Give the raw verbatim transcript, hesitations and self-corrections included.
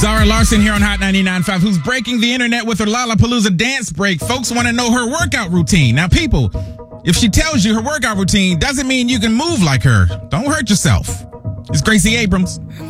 Zara Larson here on Hot ninety-nine point five, who's breaking the internet with her Lollapalooza dance break. Folks want to know her workout routine. Now, people, if she tells you her workout routine doesn't mean you can move like her, don't hurt yourself. It's Gracie Abrams.